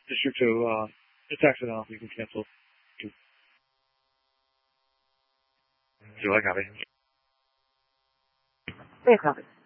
district to it's accident off. You can cancel. Do I copy? Please copy.